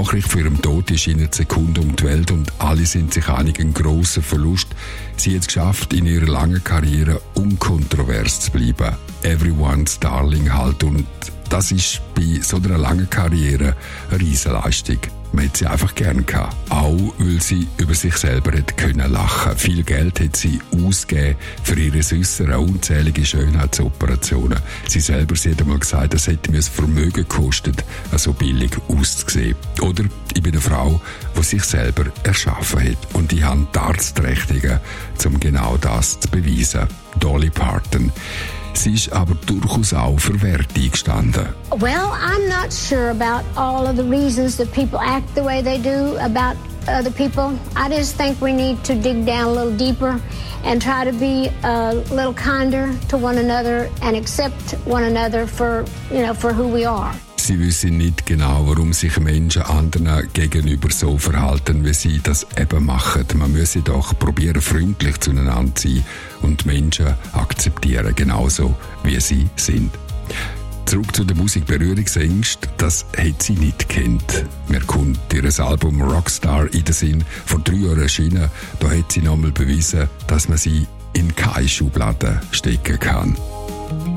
Nachricht von ihrem Tod ist in einer Sekunde um die Welt und alle sind sich einig, ein grosser Verlust. Sie hat es geschafft, in ihrer langen Karriere unkontrovers zu bleiben. Everyone's Darling halt. Und das ist bei so einer langen Karriere eine Riesenleistung. Man hat sie einfach gern gehabt. Auch weil sie über sich selber können lachen. Viel Geld hat sie ausgegeben für ihre Äußere, unzählige Schönheitsoperationen. Sie selber hat einmal gesagt, es hätte mir das Vermögen gekostet, so billig auszusehen. Oder ich bin eine Frau, die sich selber erschaffen hat. Und ich habe die Arztberechtigung, um genau das zu beweisen. Dolly Parton. Sie ist aber durchaus auch für Werte eingestanden. Well, I'm not sure about all of the reasons that people act the way they do about other people. I just think we need to dig down a little deeper and try to be a little kinder to one another and accept one another for who we are. Sie wissen nicht genau, warum sich Menschen anderen gegenüber so verhalten, wie sie das eben machen. Man müsse doch probieren, freundlich zueinander zu sein und Menschen akzeptieren, genauso wie sie sind. Zurück zu der Musik Berührungsängste, das hat sie nicht gekannt. Mir kommt ihr Album Rockstar in den Sinn, vor 3 Jahren erschienen. Da hat sie nochmal bewiesen, dass man sie in keine Schublade stecken kann.